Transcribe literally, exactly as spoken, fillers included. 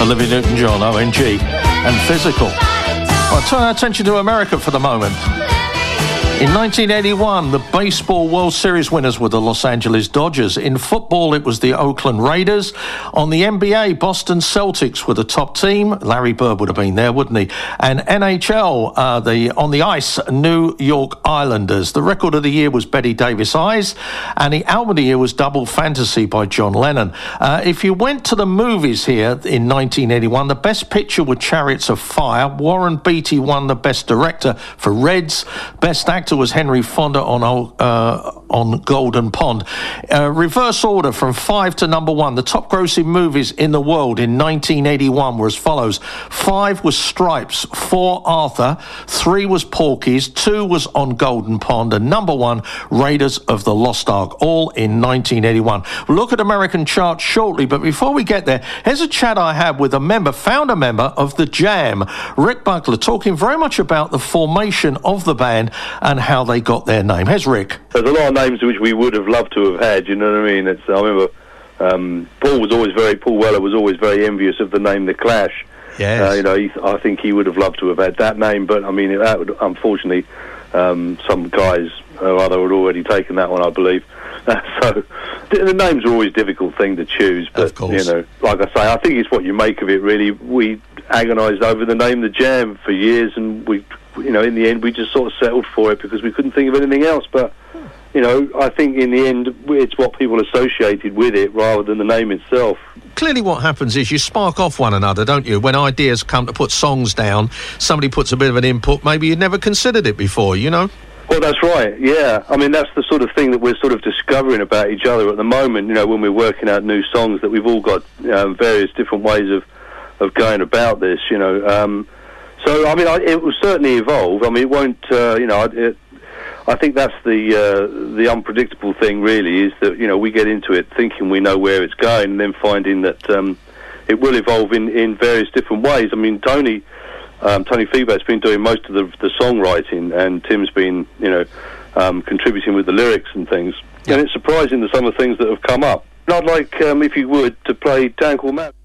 Olivia Newton-John, O N G, and Physical. Well, turn our attention to America for the moment. In nineteen eighty-one, the baseball World Series winners were the Los Angeles Dodgers. In football, it was the Oakland Raiders. On the N B A, Boston Celtics were the top team. Larry Bird would have been there, wouldn't he? And N H L, uh, the on the ice, New York Islanders. The record of the year was Betty Davis Eyes, and the album of the year was Double Fantasy by John Lennon. Uh, if you went to the movies here in nineteen eighty-one, the best picture was Chariots of Fire. Warren Beatty won the best director for Reds. Best actor was Henry Fonda on uh, on Golden Pond. Uh, reverse order from five to number one. The top grossing movies in the world in nineteen eighty-one were as follows. Five was Stripes, four Arthur, three was Porky's, two was On Golden Pond, and number one, Raiders of the Lost Ark, all in nineteen eighty-one. We'll look at American charts shortly, but before we get there, here's a chat I had with a member, founder member of The Jam, Rick Buckler, talking very much about the formation of the band and how they got their name. Here's Rick. There's a lot of names which we would have loved to have had, you know what I mean? It's, I remember um, Paul was always very, Paul Weller was always very envious of the name The Clash. Yes. Uh, you know, he, I think he would have loved to have had that name, but I mean, that would, unfortunately, um, some guys or other had already taken that one, I believe. Uh, so the names are always a difficult thing to choose, but, of course. You know, like I say, I think it's what you make of it, really. We agonised over the name The Jam for years, and we, you know, in the end, we just sort of settled for it because we couldn't think of anything else. But, you know, I think in the end, it's what people associated with it rather than the name itself. Clearly what happens is you spark off one another, don't you? When ideas come to put songs down, somebody puts a bit of an input, maybe you'd never considered it before, you know? Well, that's right, yeah. I mean, that's the sort of thing that we're sort of discovering about each other at the moment, you know, when we're working out new songs, that we've all got um, various different ways of, of going about this, you know. Um, so, I mean, I, it will certainly evolve. I mean, it won't, uh, you know, it, I think that's the uh, the unpredictable thing, really, is that, you know, we get into it thinking we know where it's going and then finding that um, it will evolve in, in various different ways. I mean, Tony... Um, Tony Feeback's been doing most of the, the songwriting, and Tim's been, you know, um, contributing with the lyrics and things. Yeah. And it's surprising that some of the things that have come up. And I'd like, um, if you would, to play Dan Called Matt.